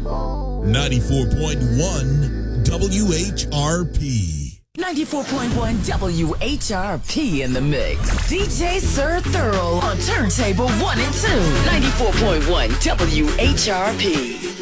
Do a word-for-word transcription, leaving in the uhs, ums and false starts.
ninety-four point one W H R P. ninety-four point one W H R P in the mix. D J Sir Thurl on turntable one and two. ninety-four point one W H R P.